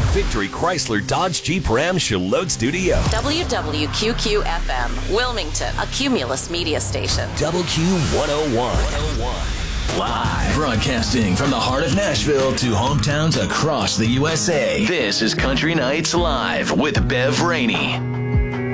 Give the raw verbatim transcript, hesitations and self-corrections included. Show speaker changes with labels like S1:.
S1: Victory Chrysler Dodge Jeep Ram Charlotte Studio.
S2: W W Q Q F M, Wilmington, a Cumulus media station.
S1: W Q one oh one. Live.
S3: Broadcasting from the heart of Nashville to hometowns across the U S A. This is Country Nights Live with Bev Rainey.